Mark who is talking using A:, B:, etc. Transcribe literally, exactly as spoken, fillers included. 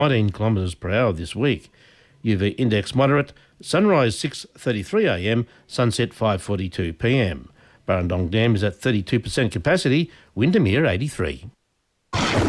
A: nineteen kilometres per hour this week. U V index moderate, sunrise six thirty-three a m, sunset five forty-two p m. Burrendong Dam is at thirty-two percent capacity, Windermere eighty-three.